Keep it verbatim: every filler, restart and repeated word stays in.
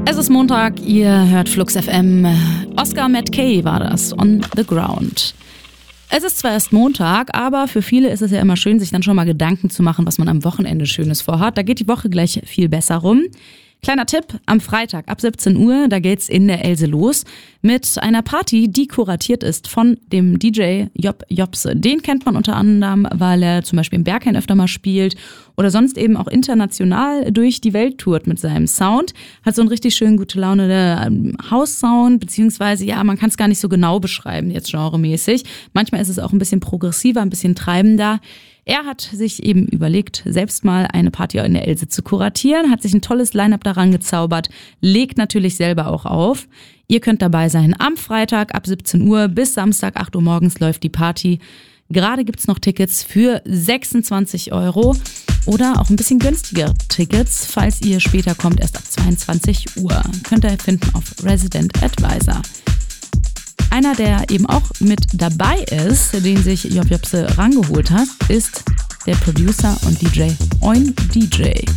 Es ist Montag, ihr hört Flux F M. Oscar Matt Kay war das, On the Ground. Es ist zwar erst Montag, aber für viele ist es ja immer schön, sich dann schon mal Gedanken zu machen, was man am Wochenende Schönes vorhat. Da geht die Woche gleich viel besser rum. Kleiner Tipp, am Freitag ab siebzehn Uhr, da geht's in der Else los mit einer Party, die kuratiert ist von dem D J Job Jobse. Den kennt man unter anderem, weil er zum Beispiel im Berghain öfter mal spielt oder sonst eben auch international durch die Welt tourt mit seinem Sound. Hat so einen richtig schön gute Laune der House-Sound, beziehungsweise, ja, man kann es gar nicht so genau beschreiben jetzt genremäßig. Manchmal ist es auch ein bisschen progressiver, ein bisschen treibender. Er hat sich eben überlegt, selbst mal eine Party in der Else zu kuratieren, hat sich ein tolles Line-Up daran gezaubert, legt natürlich selber auch auf. Ihr könnt dabei sein am Freitag ab siebzehn Uhr bis Samstag acht Uhr morgens läuft die Party. Gerade gibt's noch Tickets für sechsundzwanzig Euro oder auch ein bisschen günstigere Tickets, falls ihr später kommt, erst ab zweiundzwanzig Uhr. Könnt ihr finden auf Resident Advisor. Einer, der eben auch mit dabei ist, den sich Job Jobse rangeholt hat, ist der Producer und D J Oin D J.